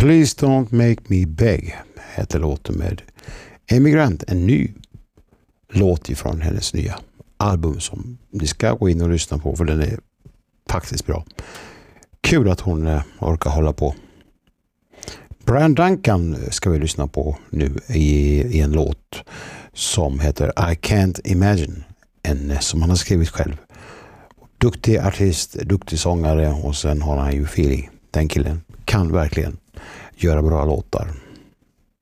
Please Don't Make Me Beg heter låten med Emigrant, en ny låt ifrån hennes nya album som ni ska gå in och lyssna på, för den är faktiskt bra. Kul att hon orkar hålla på. Brian Duncan ska vi lyssna på nu i en låt som heter I Can't Imagine, som han har skrivit själv. Duktig artist, duktig sångare, och sen har han ju feeling. Den killen kan verkligen göra bra låtar.